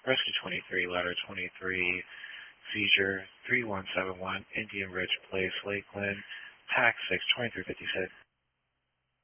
Rescue 23, Ladder 23, Seizure 3171, Indian Ridge Place, Lakeland, TAC 6, 2356.